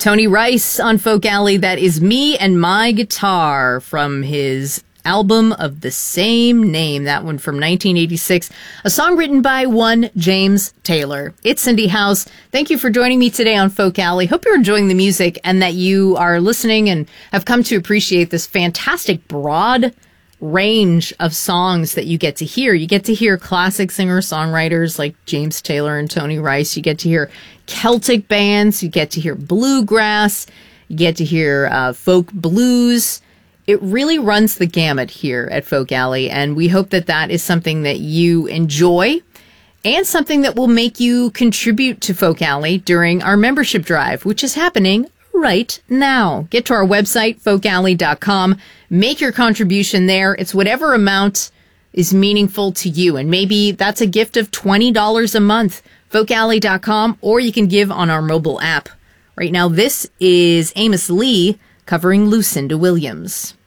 Tony Rice on Folk Alley. That is Me and My Guitar from his album of the same name. That one from 1986. A song written by one James Taylor. It's Cindy House. Thank you for joining me today on Folk Alley. Hope you're enjoying the music and that you are listening and have come to appreciate this fantastic broad range of songs that you get to hear. You get to hear classic singer-songwriters like James Taylor and Tony Rice. You get to hear Celtic bands. You get to hear bluegrass. You get to hear folk blues. It really runs the gamut here at Folk Alley, and we hope that that is something that you enjoy and something that will make you contribute to Folk Alley during our membership drive, which is happening right now. Get to our website, folkalley.com. Make your contribution there. It's whatever amount is meaningful to you, and maybe that's a gift of $20 a month. Folkalley.com, or you can give on our mobile app. Right now, this is Amos Lee covering Lucinda Williams.